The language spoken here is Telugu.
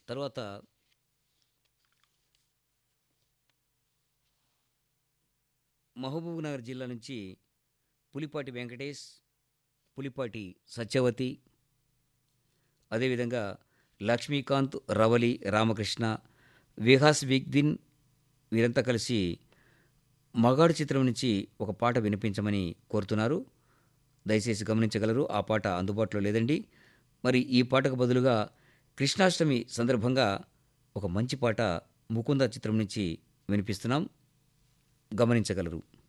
తర్వాత మహబూబ్‌నగర్ జిల్లా నుంచి పులిపాటి వెంకటేష్, పులిపాటి సత్యవతి, అదేవిధంగా లక్ష్మీకాంత్, రవలి, రామకృష్ణ, విహాస్ విగ్దిన్ వీరంతా కలిసి 'మగాడు' చిత్రం నుంచి ఒక పాట వినిపించమని కోరుతున్నారు. దయచేసి గమనించగలరు. ఆ పాట అందుబాటులో లేదండి. మరి ఈ పాటకు బదులుగా కృష్ణాష్టమి సందర్భంగా ఒక మంచి పాట 'ముకుంద' చిత్రం నుంచి వినిపిస్తున్నాం. గమనించగలరు.